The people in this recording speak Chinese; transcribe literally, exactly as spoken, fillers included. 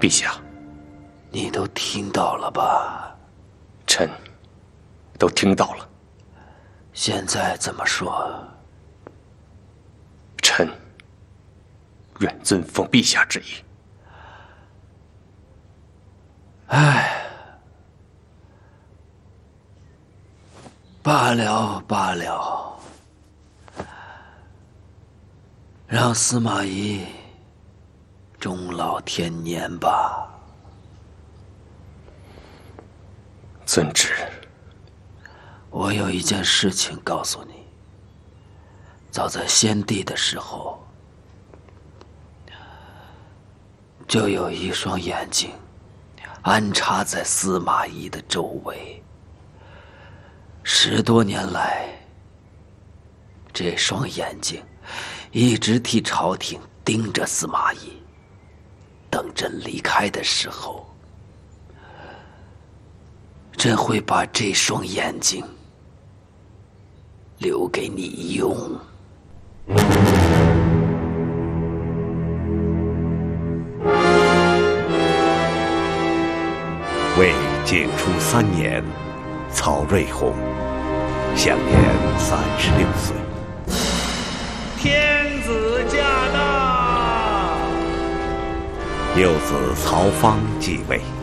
陛下， 你都听到了吧？ 臣都听到了。 现在怎么说？ 臣愿遵奉陛下之意。 唉，罢了罢了，让司马懿终老天年吧。 遵旨。 我有一件事情告诉你。早在先帝的时候，就有一双眼睛安插在司马懿的周围。十多年来，这双眼睛一直替朝廷盯着司马懿，等朕离开的时候，朕会把这双眼睛留给你用。 为景初三年，曹睿薨，享年三十六岁。 天子驾到！ 幼子曹芳继位。